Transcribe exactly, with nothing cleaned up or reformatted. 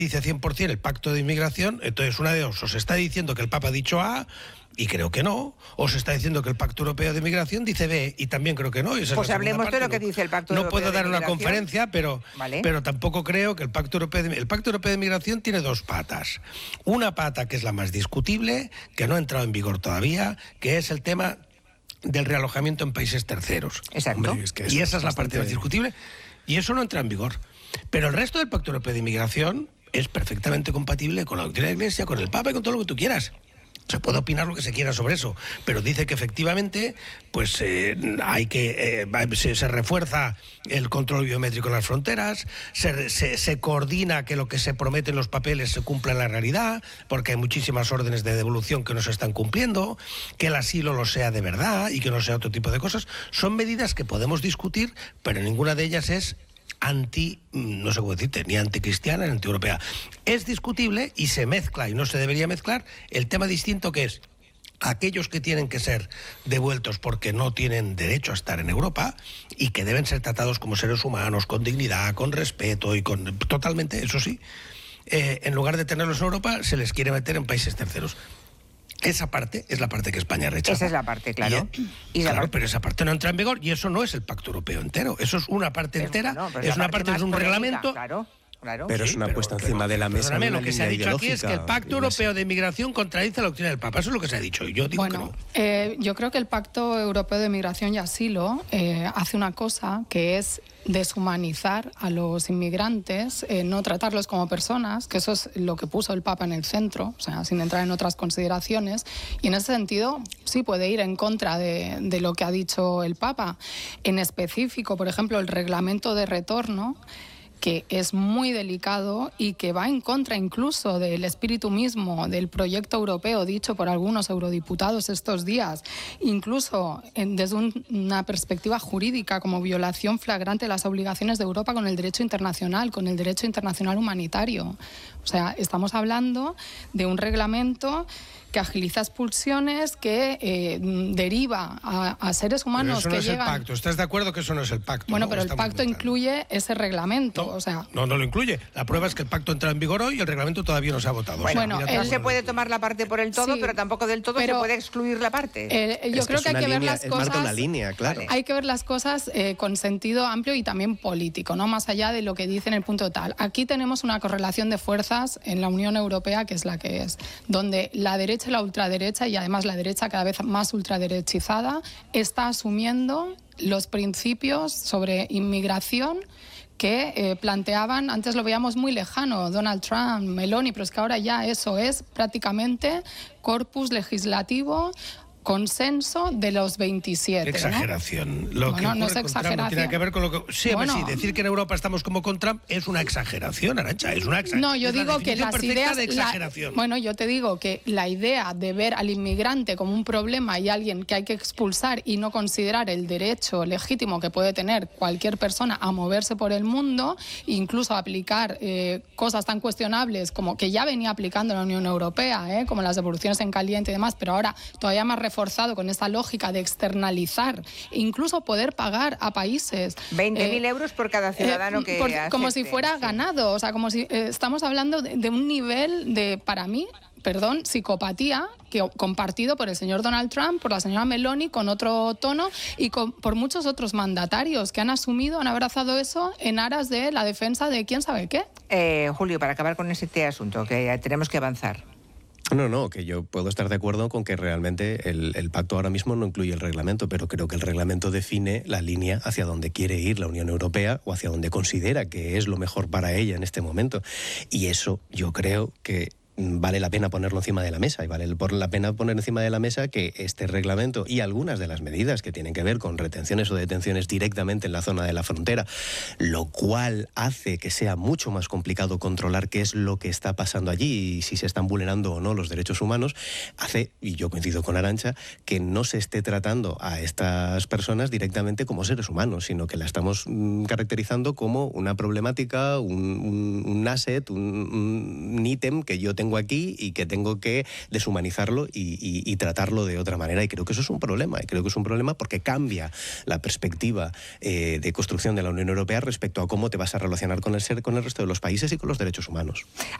dice cien por cien el pacto de inmigración, entonces una de dos, os está diciendo que el Papa ha dicho A, y creo que no, o se está diciendo que el Pacto Europeo de Inmigración dice B, y también creo que no. Y esa pues es la hablemos parte. de lo que no, dice el Pacto no Europeo de Inmigración. No puedo dar una conferencia, pero, ¿vale? pero tampoco creo que el Pacto Europeo de, el Pacto Europeo de Inmigración tiene dos patas. Una pata que es la más discutible, que no ha entrado en vigor todavía, que es el tema del realojamiento en países terceros. Exacto. Hombre, es que y esa es la parte más discutible, y eso no entra en vigor. Pero el resto del Pacto Europeo de Inmigración es perfectamente compatible con la doctrina de la Iglesia, con el Papa y con todo lo que tú quieras. Se puede opinar lo que se quiera sobre eso, pero dice que efectivamente pues eh, hay que eh, se, se refuerza el control biométrico en las fronteras, se, se, se coordina que lo que se promete en los papeles se cumpla en la realidad, porque hay muchísimas órdenes de devolución que no se están cumpliendo, que el asilo lo sea de verdad y que no sea otro tipo de cosas. Son medidas que podemos discutir, pero ninguna de ellas es anti, no sé cómo decirte, ni anticristiana ni antieuropea. Es discutible y se mezcla, y no se debería mezclar, el tema distinto que es aquellos que tienen que ser devueltos porque no tienen derecho a estar en Europa y que deben ser tratados como seres humanos, con dignidad, con respeto y con... Totalmente, eso sí, eh, en lugar de tenerlos en Europa, se les quiere meter en países terceros. Esa parte es la parte que España rechaza. Esa es la parte, claro. Y, y claro, parte... pero esa parte no entra en vigor y eso no es el Pacto Europeo entero. Eso es una parte pero, entera, no, es una parte, es un polémica, reglamento... Claro. Claro. Pero sí, es una pero, puesta pero, encima pero, de la mesa. Perdóname, lo que se ha dicho aquí es que el Pacto Europeo de Inmigración contradice la doctrina del Papa. Eso es lo que se ha dicho. Y yo digo bueno, que no. eh, yo creo que el Pacto Europeo de Migración y Asilo eh, hace una cosa que es deshumanizar a los inmigrantes, eh, no tratarlos como personas, que eso es lo que puso el Papa en el centro, o sea, sin entrar en otras consideraciones. Y en ese sentido, sí puede ir en contra de, de lo que ha dicho el Papa. En específico, por ejemplo, el reglamento de retorno, que es muy delicado y que va en contra incluso del espíritu mismo del proyecto europeo dicho por algunos eurodiputados estos días, incluso en, desde un, una perspectiva jurídica como violación flagrante de las obligaciones de Europa con el derecho internacional, con el derecho internacional humanitario. O sea, estamos hablando de un reglamento que agiliza expulsiones, que eh, deriva a, a seres humanos pero eso que no es llegan... el pacto. ¿Estás de acuerdo que eso no es el pacto? Bueno, ¿no? pero el pacto incluye ese reglamento. No, o sea... no, no lo incluye. La prueba es que el pacto entra en vigor hoy y el reglamento todavía no se ha votado. Bueno, o sea, no se puede tomar la parte por el todo, sí, pero tampoco del todo pero, se puede excluir la parte. Eh, yo es creo que, que, que hay que línea, ver las es cosas... marca una línea, claro. Hay que ver las cosas eh, con sentido amplio y también político, no más allá de lo que dice en el punto tal. Aquí tenemos una correlación de fuerzas en la Unión Europea, que es la que es, donde la derecha y la ultraderecha, y además la derecha cada vez más ultraderechizada, está asumiendo los principios sobre inmigración que eh, planteaban, antes lo veíamos muy lejano, Donald Trump, Meloni, pero es que ahora ya eso es prácticamente corpus legislativo, consenso de los veintisiete. Exageración. ¿no? Lo Bueno, que no ocurre es con exageración. Trump no tiene que ver con lo que... Sí, bueno, sí, decir que en Europa estamos como con Trump es una exageración, Arantxa, es una exageración. No, yo es digo la que las ideas... de exageración. La, bueno, yo te digo que la idea de ver al inmigrante como un problema y alguien que hay que expulsar y no considerar el derecho legítimo que puede tener cualquier persona a moverse por el mundo, incluso aplicar eh, cosas tan cuestionables como que ya venía aplicando la Unión Europea, eh, como las devoluciones en caliente y demás, pero ahora todavía más reforzado con esta lógica de externalizar e incluso poder pagar a países veinte mil eh, euros por cada ciudadano eh, que por, acepte, como si fuera sí. ganado, o sea, como si eh, estamos hablando de, de un nivel de, para mí, perdón, psicopatía que compartido por el señor Donald Trump, por la señora Meloni, con otro tono y con, por muchos otros mandatarios que han asumido, han abrazado eso en aras de la defensa de quién sabe qué. Eh, Julio, para acabar con este asunto, que tenemos que avanzar. No, no, que yo puedo estar de acuerdo con que realmente el, el pacto ahora mismo no incluye el reglamento, pero creo que el reglamento define la línea hacia donde quiere ir la Unión Europea o hacia donde considera que es lo mejor para ella en este momento. Y eso yo creo que vale la pena ponerlo encima de la mesa y vale la pena poner encima de la mesa que este reglamento y algunas de las medidas que tienen que ver con retenciones o detenciones directamente en la zona de la frontera, lo cual hace que sea mucho más complicado controlar qué es lo que está pasando allí y si se están vulnerando o no los derechos humanos, hace, y yo coincido con Arantxa, que no se esté tratando a estas personas directamente como seres humanos, sino que la estamos mm, caracterizando como una problemática, un, un, un asset, un, un ítem que yo tengo tengo aquí y que tengo que deshumanizarlo y, y, y tratarlo de otra manera. Y creo que eso es un problema. Y creo que es un problema porque cambia la perspectiva eh, de construcción de la Unión Europea respecto a cómo te vas a relacionar con el ser, con el resto de los países y con los derechos humanos.